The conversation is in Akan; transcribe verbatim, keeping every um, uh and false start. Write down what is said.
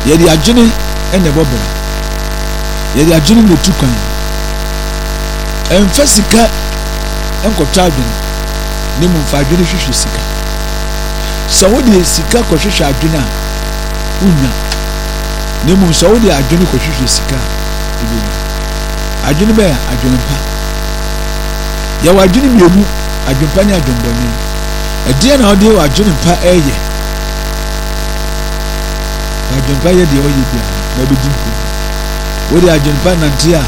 yɛde adwene ɛna ɛbɔ bra yɛde adwene na etu kwan ɛmfa sika ɛnkɔtɔ adwene ne mu mfa adwene hwehwɛ sika sɛ wode sika kɔhwehwɛ adwene a wonya ne mu sɛ wode adwene kɔhwehwɛ sika ebenya adwene bɛyɛ adwene pa yɛwɔ adwene mmienu adwene pa ne adwene bɔne ɛdeɛ na wode wɔ adwene pa ɛyɛ adwene pa yɛ deɛ ɔyɛ bia na bɛdi nko wode adwene pa nante a